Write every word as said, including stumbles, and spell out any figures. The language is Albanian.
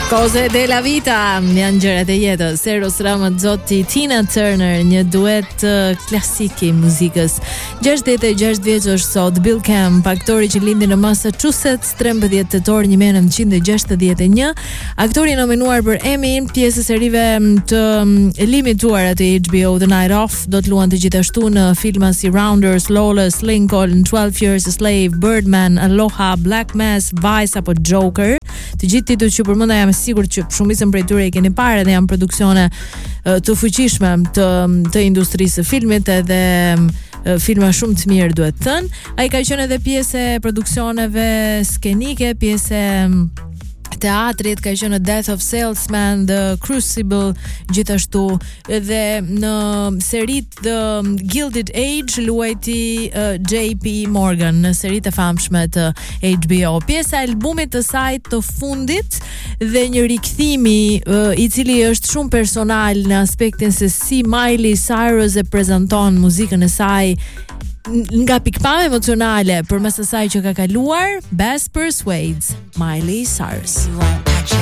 Cose della vita, janë gjërat e jetës. Eros Ramazzotti, Tina Turner, një duet uh, klasik i muzikës. gjashtëdhjetë e gjashtë vjeç është sot Bill Camp, aktori që lindi në Massachusetts trembëdhjetë tetor një mijë e nëntëqind e gjashtëdhjetë e një, aktori nominuar për Emmy, pjesës e rive të limituara të H B O The Night Off, do të luante gjithashtu në filma si Rounders, Lawless, Lincoln, twelve Years a Slave, Birdman, Aloha, Black Mass, Vice apo Joker. Të gjithë titujt që përmenda jam sigurt që shumicën prej tyre i keni parë dhe janë produksione të fuqishme të të industrisë së filmit edhe filma shumë të mirë duhet thënë. Ai ka qenë edhe pjesë e produksioneve skenike, pjesë e teatrit, ka qenë Death of Salesman, The Crucible, gjithashtu edhe në serit The Gilded Age luajti uh, J P Morgan në seritë e famshme të H B O. Pjesa e albumit të saj të fundit dhe një rikthimi uh, i cili është shumë personal në aspektin se si Miley Cyrus e prezanton muzikën e saj nga pikpame emocionale përmes asaj që ka kaluar. Best Persuades, Miley Cyrus.